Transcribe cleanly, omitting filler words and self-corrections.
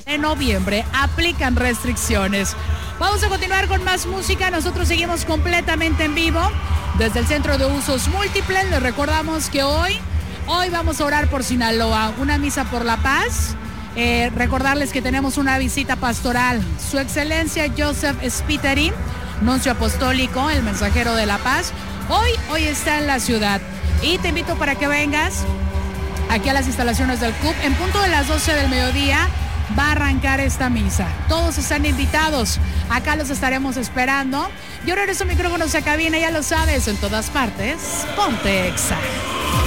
En noviembre aplican restricciones. Vamos a continuar con más música. Nosotros seguimos completamente en vivo desde el Centro de Usos Múltiples. Les recordamos que hoy vamos a orar por Sinaloa, una misa por la paz. Recordarles que tenemos una visita pastoral. Su Excelencia Joseph Spiteri, nuncio apostólico, el mensajero de la paz, hoy está en la ciudad. Y te invito para que vengas aquí a las instalaciones del CUP. En punto de las 12 del mediodía va a arrancar esta misa. Todos están invitados. Acá los estaremos esperando. Yo regreso micrófonos a cabina, ya lo sabes, en todas partes. Ponte Exa.